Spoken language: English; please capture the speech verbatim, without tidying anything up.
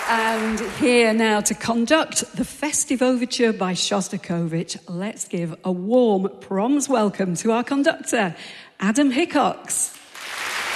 And here now to conduct the festive overture by Shostakovich, let's give a warm proms welcome to our conductor, Adam Hickox.